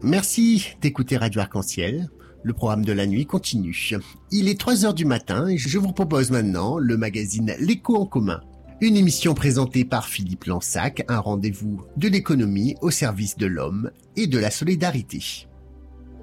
Merci d'écouter Radio Arc-en-Ciel. Le programme de la nuit continue. Il est 3 heures du matin et je vous propose maintenant le magazine L'Écho en commun. Une émission présentée par Philippe Lansac, un rendez-vous de l'économie au service de l'homme et de la solidarité.